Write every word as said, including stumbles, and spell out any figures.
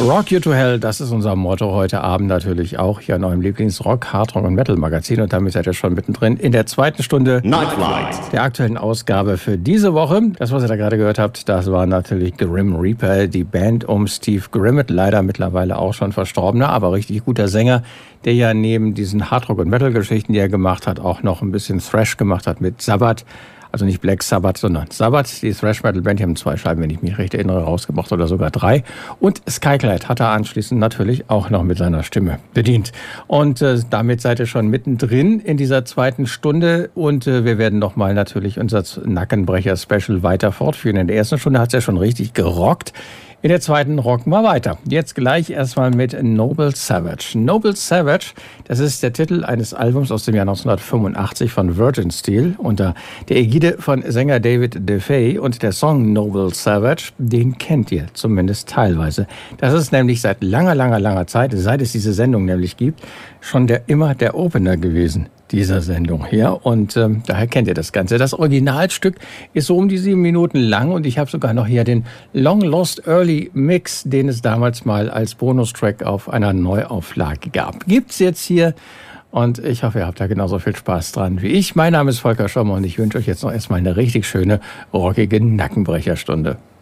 Rock You to Hell, das ist unser Motto heute Abend natürlich auch hier in eurem Lieblings-Rock, Hardrock und Metal-Magazin. Und damit seid ihr schon mittendrin in der zweiten Stunde Nightlight der aktuellen Ausgabe für diese Woche. Das, was ihr da gerade gehört habt, das war natürlich Grim Reaper, die Band um Steve Grimmett, leider mittlerweile auch schon verstorbener, aber richtig guter Sänger, der ja neben diesen Hardrock- und Metal-Geschichten, die er gemacht hat, auch noch ein bisschen Thrash gemacht hat mit Sabbath. Also nicht Black Sabbath, sondern Sabbath, die Thrash-Metal-Band, die haben zwei Scheiben, wenn ich mich recht erinnere, rausgebracht oder sogar drei. Und Skyclad hat er anschließend natürlich auch noch mit seiner Stimme bedient. Und äh, damit seid ihr schon mittendrin in dieser zweiten Stunde. Und äh, wir werden nochmal natürlich unser Nackenbrecher-Special weiter fortführen. In der ersten Stunde hat es ja schon richtig gerockt. In der zweiten rocken wir weiter. Jetzt gleich erstmal mit Noble Savage. Noble Savage, das ist der Titel eines Albums aus dem Jahr neunzehnhundertfünfundachtzig von Virgin Steel unter der Ägide von Sänger David DeFay. Und der Song Noble Savage, den kennt ihr zumindest teilweise. Das ist nämlich seit langer, langer, langer Zeit, seit es diese Sendung nämlich gibt, schon der immer der Opener gewesen dieser Sendung hier. Und ähm, daher kennt ihr das Ganze. Das Originalstück ist so um die sieben Minuten lang und ich habe sogar noch hier den Long Lost Early Mix, den es damals mal als Bonustrack auf einer Neuauflage gab. Gibt's jetzt hier und ich hoffe, ihr habt da genauso viel Spaß dran wie ich. Mein Name ist Volker Schommer und ich wünsche euch jetzt noch erstmal eine richtig schöne, rockige Nackenbrecherstunde.